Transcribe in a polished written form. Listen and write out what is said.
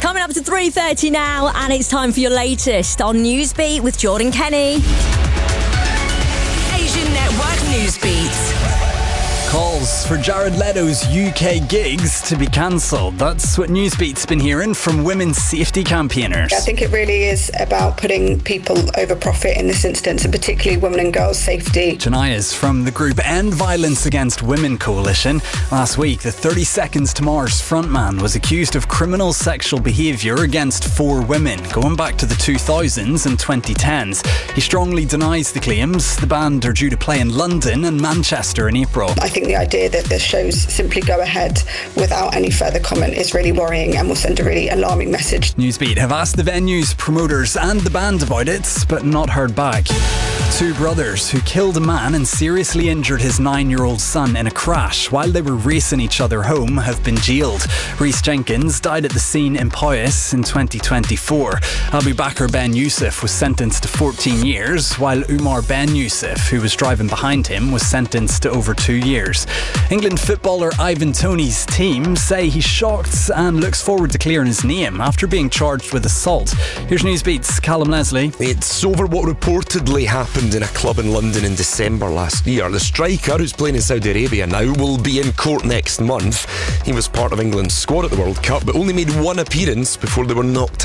Coming up to 3:30 now, and it's time for your latest on Newsbeat with Jordan Kenny. Asian Network Newsbeat. Calls for Jared Leto's UK gigs to be cancelled. That's what Newsbeat's been hearing from women's safety campaigners. I think it really is about putting people over profit in this instance, and particularly women and girls' safety. Janaya's from the group End Violence Against Women Coalition. Last week, the 30 Seconds to Mars frontman was accused of criminal sexual behaviour against 4 women, going back to the 2000s and 2010s. He strongly denies the claims. The band are due to play in London and Manchester in April. I think the idea that the shows simply go ahead without any further comment is really worrying and will send a really alarming message. Newsbeat have asked the venues, promoters and the band about it, but not heard back. 2 brothers who killed a man and seriously injured his 9-year-old son in a crash while they were racing each other home have been jailed. Rhys Jenkins died at the scene in Powys in 2024. Abu Bakr Ben Youssef was sentenced to 14 years, while Umar Ben Youssef, who was driving behind him, was sentenced to over 2 years. England footballer Ivan Toney's team say he's shocked and looks forward to clearing his name after being charged with assault. Here's Newsbeat's Callum Leslie. It's over what reportedly happened in a club in London in December last year. The striker, who's playing in Saudi Arabia now, will be in court next month. He was part of England's squad at the World Cup, but only made one appearance before they were knocked